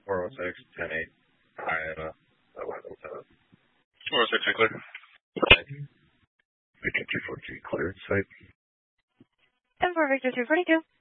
406, 10-8. Hi, 11-7. 406, and clear. Thank you. Victor 242, cleared site. 10-4, Victor 242.